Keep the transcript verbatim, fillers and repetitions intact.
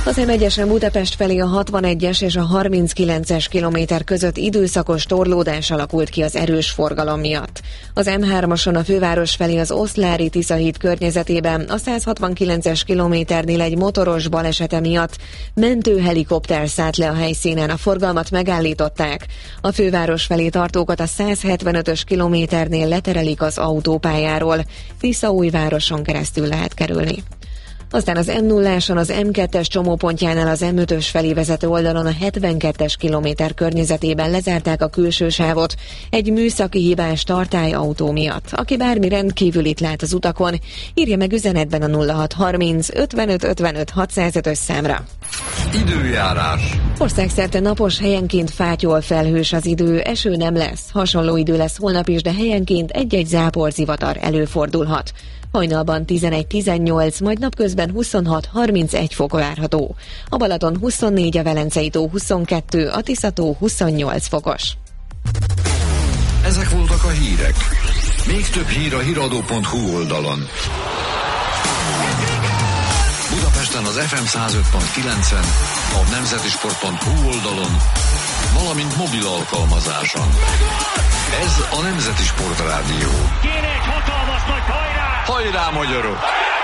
Az em egyesen Budapest felé a hatvanegyes és a harminckilences kilométer között időszakos torlódás alakult ki az erős forgalom miatt. Az em hármason a főváros felé az Oszlári Tiszahíd környezetében a százhatvankilences kilométernél egy motoros balesete miatt mentőhelikopter szállt le a helyszínen, a forgalmat megállították. A főváros felé tartókat a százhetvenötös kilométernél leterelik az autópályáról. Tiszaújvároson keresztül lehet kerülni. Aztán az em nulláson az em kettes csomópontjánál az em ötös felé vezető oldalon a hetvenkettes kilométer környezetében lezárták a külső sávot egy műszaki hibás tartályautó miatt. Aki bármi rendkívülit lát az utakon, írja meg üzenetben a nulla hat harminc ötvenöt ötvenöt hatszázötös számra. Időjárás. Országszerte napos, helyenként fátyol felhős az idő, eső nem lesz. Hasonló idő lesz holnap is, de helyenként egy-egy záporzivatar előfordulhat. Hajnalban tizenegy-tizennyolc, majd napközben huszonhat harmincegy fok várható. A Balaton huszonnégy, a Velencei tó huszonkettő, a Tisza-tó huszonnyolc fokos. Ezek voltak a hírek. Még több hír a híradó pont hu oldalon. Budapesten az ef em száz öt pont kilencen, a nemzetisport pont hu oldalon, valamint mobil alkalmazáson. Ez a Nemzeti Sport Rádió. Kéne egy hatalmas nagy hajrá! Hajrá, magyarok!